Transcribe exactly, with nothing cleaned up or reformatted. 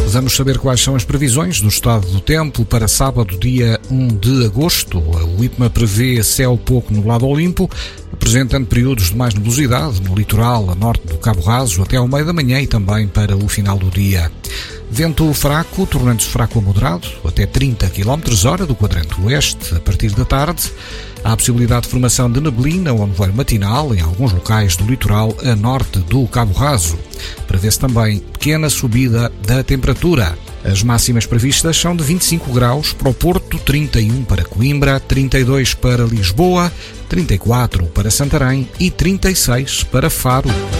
Vamos saber quais são as previsões do estado do tempo para sábado, dia um de agosto. O IPMA prevê céu pouco nublado ou limpo, apresentando períodos de mais nebulosidade no litoral a norte do Cabo Raso até ao meio da manhã e também para o final do dia. Vento fraco, tornando-se fraco a moderado, até trinta quilómetros hora do quadrante oeste. A partir da tarde, há a possibilidade de formação de neblina ou nevoeiro matinal em alguns locais do litoral a norte do Cabo Raso. Prevê-se também pequena subida da temperatura. As máximas previstas são de vinte e cinco graus para o Porto, trinta e um para Coimbra, trinta e dois para Lisboa, trinta e quatro para Santarém e trinta e seis para Faro.